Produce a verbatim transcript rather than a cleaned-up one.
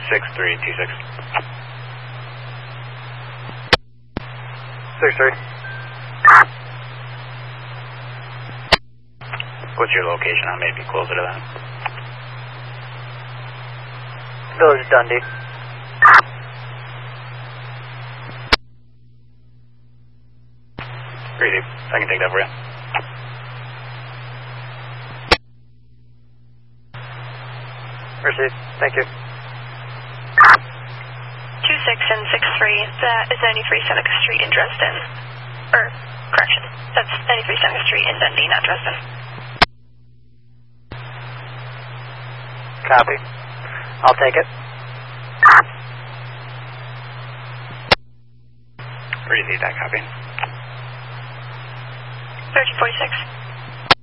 six three two six. six three. What's your location? I may be closer to that. Village Dundee. Great, I can take that for you. Received. Thank you. two six and six three, that is ninety-three Seneca Street in Dresden. Or, correction, that's ninety-three Seneca Street in Dundee, not Dresden. Copy. I'll take it. Received that copy. thirteen forty-six.